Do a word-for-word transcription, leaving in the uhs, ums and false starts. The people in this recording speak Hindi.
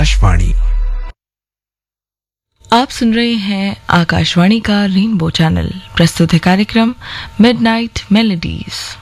आकाशवाणी। आप सुन रहे हैं आकाशवाणी का रेनबो चैनल। प्रस्तुत है कार्यक्रम मिडनाइट मेलोडीज।